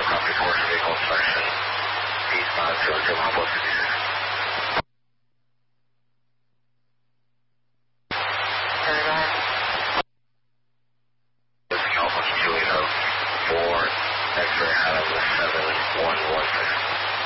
copy commercial vehicle inspection. Eastbound 202 mile plus 56. Turn on. This is California 280 for X-ray Adam 7116.